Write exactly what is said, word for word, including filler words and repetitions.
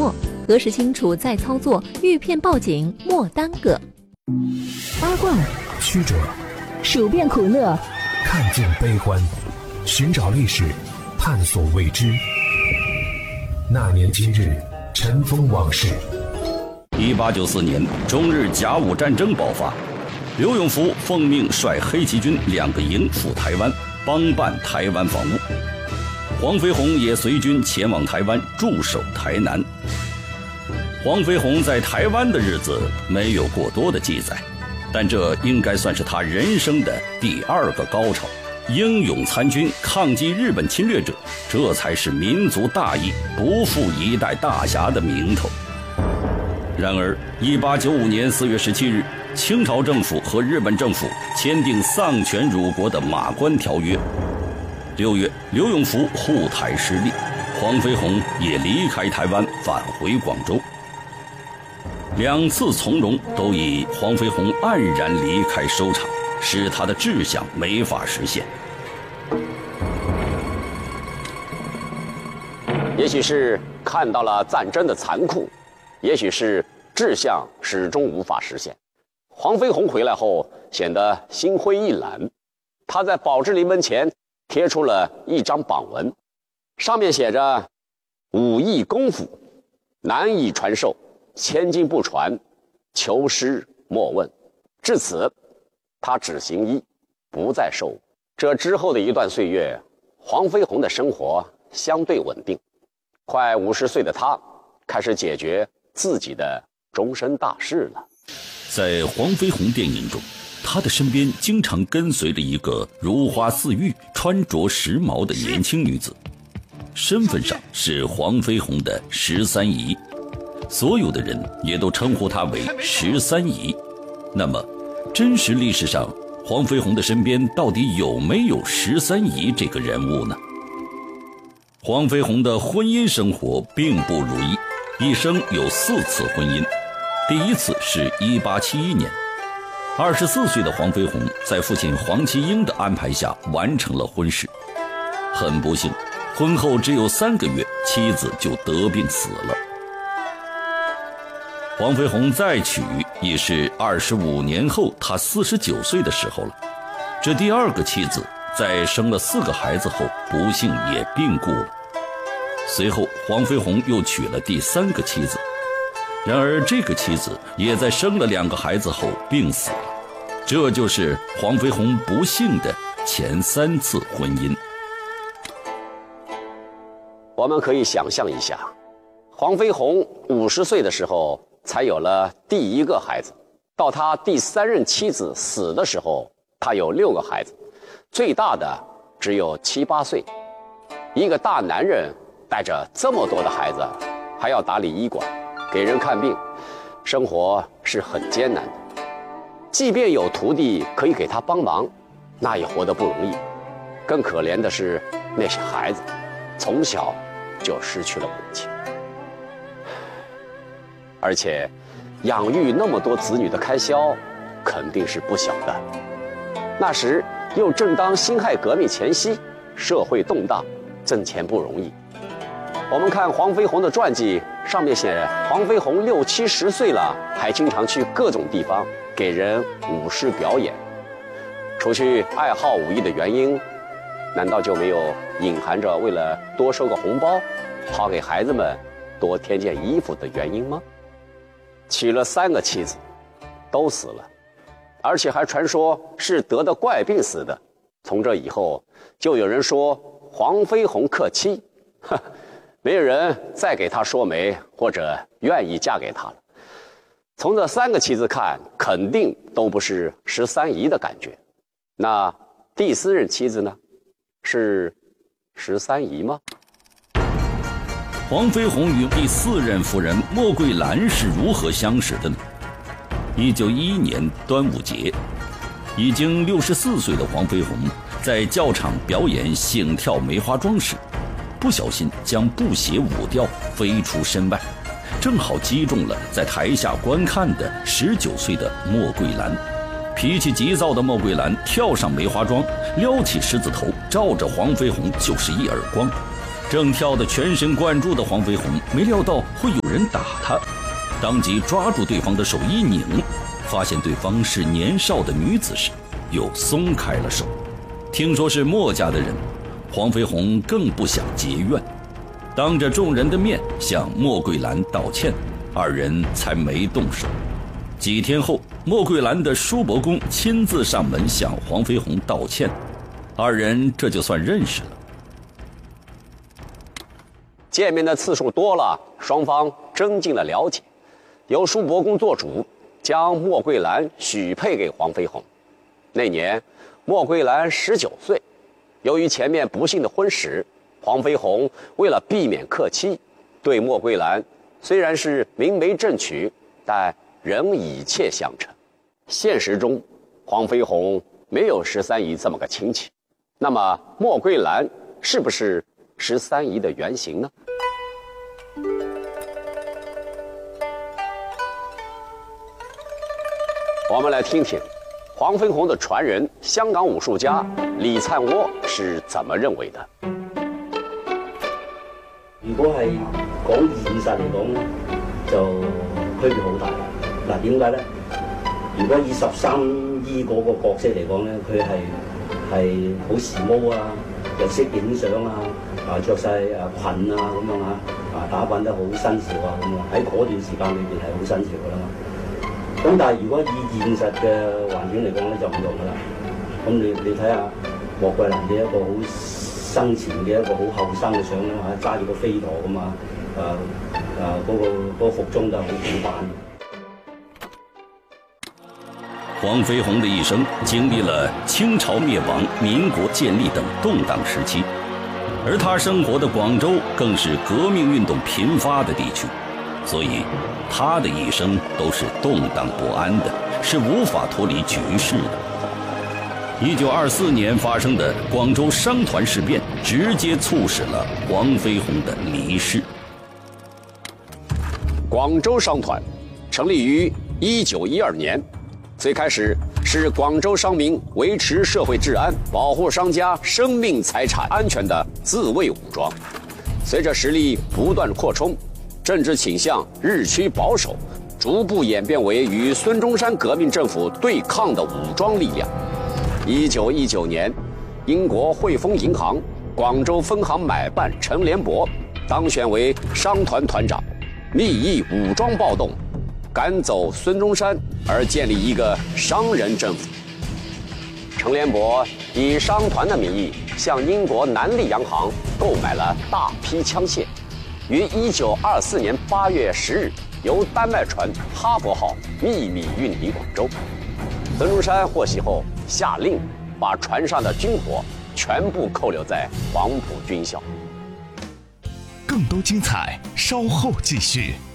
默，核实清楚再操作，遇骗报警莫耽搁。 八卦曲折， 数遍苦乐， 看尽悲欢，寻找历史，探索未知。那年今日，尘封往事。 一八九四年，中日甲午战争爆发，刘永福奉命率黑旗军两个营赴台湾，帮办台湾防务。黄飞鸿也随军前往台湾驻守台南。黄飞鸿在台湾的日子没有过多的记载，但这应该算是他人生的第二个高潮。英勇参军抗击日本侵略者，这才是民族大义，不负一代大侠的名头。然而一八九五年四月十七日，清朝政府和日本政府签订丧权辱国的马关条约。六月，刘永福护台失利，黄飞鸿也离开台湾返回广州。两次从容都以黄飞鸿黯然离开收场，使他的志向没法实现。 也许是看到了战争的残酷，也许是志向始终无法实现，黄飞鸿回来后显得心灰意懒。他在宝芝林门前贴出了一张榜文，上面写着：武艺功夫难以传授，千金不传，求师莫问。至此，他只行医，不再授武。这之后的一段岁月，黄飞鸿的生活相对稳定。快五十岁的他，开始解决自己的终身大事了。 在黄飞鸿电影中，他的身边经常跟随着一个如花似玉、穿着时髦的年轻女子，身份上是黄飞鸿的十三姨，所有的人也都称呼她为十三姨。那么，真实历史上，黄飞鸿的身边到底有没有十三姨这个人物呢？黄飞鸿的婚姻生活并不如意，一生有四次婚姻。第一次是一八七一年，二十四岁的黄飞鸿在父亲黄其英的安排下完成了婚事。很不幸，婚后只有三个月，妻子就得病死了。黄飞鸿再娶也是二十五年后，他四十九岁的时候了。这第二个妻子在生了四个孩子后，不幸也病故了。随后黄飞鸿又娶了第三个妻子，然而这个妻子也在生了两个孩子后病死了。这就是黄飞鸿不幸的前三次婚姻。 我们可以想象一下，黄飞鸿五十岁的时候才有了第一个孩子，到他第三任妻子死的时候，他有六个孩子，最大的只有七八岁。一个大男人带着这么多的孩子，还要打理医馆，给人看病，生活是很艰难的。即便有徒弟可以给他帮忙，那也活得不容易。更可怜的是那些孩子，从小就失去了母亲，而且养育那么多子女的开销肯定是不小的。那时又正当辛亥革命前夕，社会动荡，挣钱不容易。我们看黄飞鸿的传记，上面写黄飞鸿六七十岁了，还经常去各种地方给人舞狮表演。除去爱好武艺的原因，难道就没有隐含着为了多收个红包，好给孩子们多添件衣服的原因吗？娶了三个妻子，都死了，而且还传说是得的怪病死的。从这以后，就有人说黄飞鸿克妻，呵，没有人再给他说媒，或者愿意嫁给他了。从这三个妻子看，肯定都不是十三姨的感觉。那第四任妻子呢？是十三姨吗？ 黄飞鸿与第四任夫人莫桂兰是如何相识的呢？一九一一年端午节，已经六十四岁的黄飞鸿在教场表演醒跳梅花桩时，不小心将布鞋舞掉，飞出身外，正好击中了在台下观看的十九岁的莫桂兰。脾气急躁的莫桂兰跳上梅花桩，撩起狮子头，照着黄飞鸿就是一耳光。 正跳得全神贯注的黄飞鸿没料到会有人打他，当即抓住对方的手一拧，发现对方是年少的女子时，又松开了手。听说是墨家的人，黄飞鸿更不想结怨，当着众人的面向莫桂兰道歉，二人才没动手。几天后，莫桂兰的叔伯公亲自上门向黄飞鸿道歉，二人这就算认识了。 见面的次数多了，双方增进了了解。由叔伯公做主，将莫桂兰许配给黄飞鸿。那年，莫桂兰十九岁。由于前面不幸的婚史，黄飞鸿为了避免克妻，对莫桂兰虽然是明媒正娶，但仍以妾相称。现实中，黄飞鸿没有十三姨这么个亲戚。那么，莫桂兰是不是十三姨的原型呢？我们来听听黄飞鸿的传人、香港武术家李灿窩是怎麼認為的。 如果係講現實嚟講咧，就區別好大啦。嗱，點解咧？如果以十三姨嗰個角色嚟講咧，佢係係好時髦啊，又識影相啊，啊著晒誒裙啊咁樣啊，啊打扮得好新潮啊咁啊，喺嗰段時間裏邊係好新潮噶啦嘛。咁但係如果以現實嘅環境嚟講咧，就唔同噶啦。咁你你睇下莫桂蘭嘅一個好生前嘅一個好後生嘅相啦嚇，揸住個飛陀咁啊，誒誒嗰個嗰個服裝都係好古板嘅。 黃飛鴻的一生經歷了清朝滅亡、民國建立等動盪時期，而他生活的廣州更是革命運動頻發的地區，所以他的一生都是動盪不安的，是無法脫離局勢的。一九二四年發生的廣州商團事變，直接促使了黃飛鴻的離世。 廣州商團成立於一九一二年，最開始是廣州商民維持社會治安、保護商家生命財產安全的自衛武裝。隨着實力不斷擴充，政治傾向日趨保守，逐步演變為與孫中山革命政府對抗的武裝力量。一九一九年，英國匯豐銀行廣州分行買辦陳聯博當選為商團團長，密議武裝暴動，趕走孫中山，而建立一個商人政府。陳聯博以商團的名義向英國南利洋行購買了大批槍械，於一九二四年八月十日由丹麥船哈佛號秘密運抵廣州。孫中山獲悉後，下令把船上的軍火全部扣留在黃埔軍校。 更多精彩，稍後繼續。